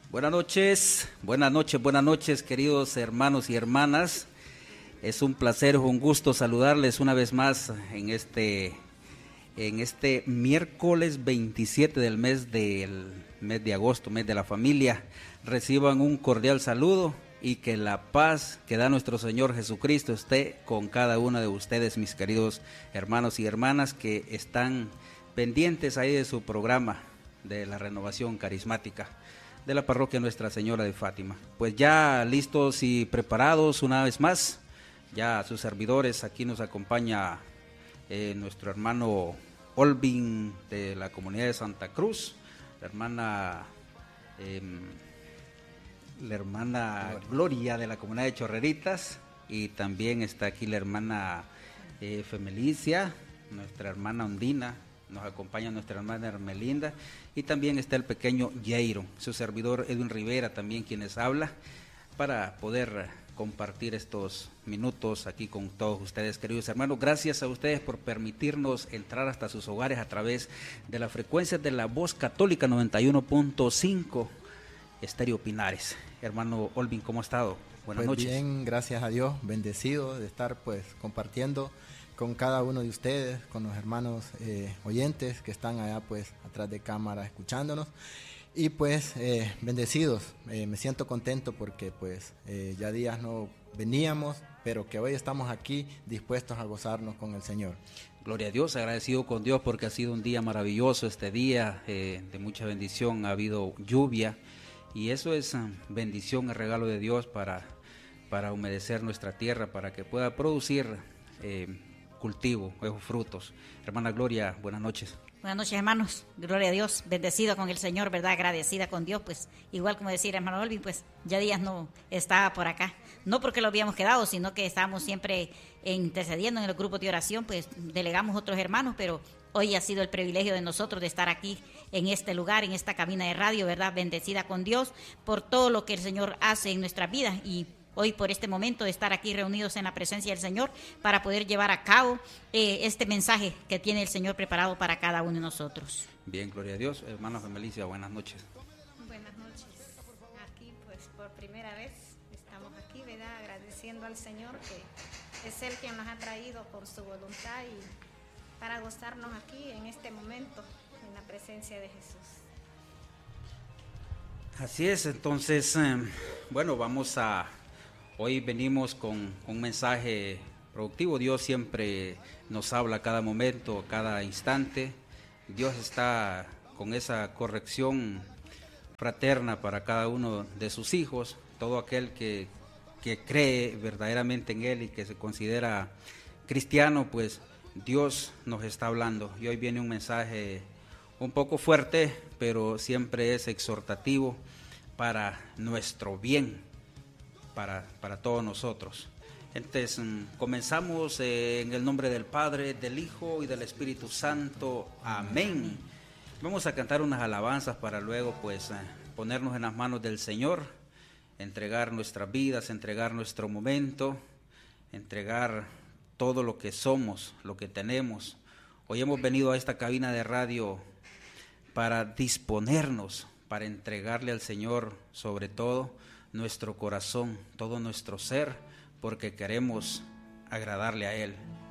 Buenas noches, queridos hermanos y hermanas. Es un placer, es un gusto saludarles una vez más en este miércoles 27 del mes de agosto, mes de la familia. Reciban un cordial saludo y que la paz que da nuestro Señor Jesucristo esté con cada uno de ustedes, mis queridos hermanos y hermanas que están pendientes ahí de su programa de la renovación carismática de la parroquia Nuestra Señora de Fátima. Pues ya listos y preparados una vez más, ya sus servidores, aquí nos acompaña nuestro hermano Olvin de la comunidad de Santa Cruz, la hermana Gloria de la comunidad de Chorreritas, y también está aquí la hermana Femelicia, nuestra hermana Ondina, nos acompaña nuestra hermana Hermelinda, y también está el pequeño Jairo, su servidor Edwin Rivera también quienes habla, para poder compartir estos minutos aquí con todos ustedes, queridos hermanos. Gracias a ustedes por permitirnos entrar hasta sus hogares a través de la frecuencia de la Voz Católica 91.5 Estéreo Pinares. Hermano Olvin, ¿cómo ha estado? Buenas noches. Bien, gracias a Dios, bendecido de estar pues compartiendo con cada uno de ustedes, con los hermanos oyentes que están allá pues atrás de cámara escuchándonos. Y pues bendecidos, me siento contento porque pues ya días no veníamos, pero que hoy estamos aquí dispuestos a gozarnos con el Señor. Gloria a Dios, agradecido con Dios porque ha sido un día maravilloso este día, de mucha bendición, ha habido lluvia y eso es bendición, el regalo de Dios para humedecer nuestra tierra, para que pueda producir cultivo, esos frutos. Hermana Gloria, buenas noches. Buenas noches, hermanos, gloria a Dios, bendecido con el Señor, ¿verdad? Agradecida con Dios, pues igual como decir hermano Olvin, pues ya días no estaba por acá, no porque lo habíamos quedado, sino que estábamos siempre intercediendo en el grupo de oración, pues delegamos otros hermanos, pero hoy ha sido el privilegio de nosotros de estar aquí en este lugar, en esta cabina de radio, ¿verdad? Bendecida con Dios por todo lo que el Señor hace en nuestras vidas y hoy por este momento de estar aquí reunidos en la presencia del Señor para poder llevar a cabo este mensaje que tiene el Señor preparado para cada uno de nosotros. Bien, gloria a Dios. Hermana Femelicia, buenas noches. Buenas noches. Aquí pues por primera vez estamos aquí, ¿verdad? Agradeciendo al Señor que es Él quien nos ha traído por su voluntad y para gozarnos aquí en este momento en la presencia de Jesús. Así es, entonces, bueno, hoy venimos con un mensaje productivo. Dios siempre nos habla a cada momento, a cada instante. Dios está con esa corrección fraterna para cada uno de sus hijos. Todo aquel que cree verdaderamente en Él y que se considera cristiano, pues Dios nos está hablando. Y hoy viene un mensaje un poco fuerte, pero siempre es exhortativo para nuestro bien. Para todos nosotros. Entonces comenzamos en el nombre del Padre, del Hijo y del Espíritu Santo. Amén. Vamos a cantar unas alabanzas para luego pues ponernos en las manos del Señor, entregar nuestras vidas, entregar nuestro momento, entregar todo lo que somos, lo que tenemos. Hoy hemos venido a esta cabina de radio para disponernos, para entregarle al Señor sobre todo nuestro corazón, todo nuestro ser, porque queremos agradarle a Él.